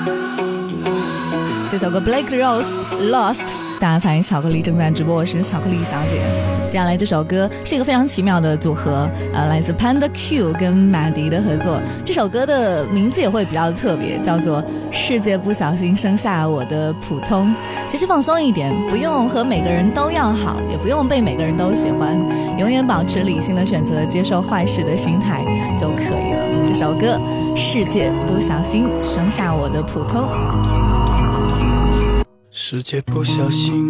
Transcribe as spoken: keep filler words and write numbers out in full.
这首歌 Blake Rose Lost， 大家反映巧克力正在直播，我是巧克力小姐。接下来这首歌是一个非常奇妙的组合，呃，来自 Panda Q 跟马迪的合作。这首歌的名字也会比较的特别，叫做世界不小心生下我的普通。其实放松一点，不用和每个人都要好，也不用被每个人都喜欢，永远保持理性的选择，接受坏事的心态就可以了。这首歌世界不小心生下我的普通。 世界不小心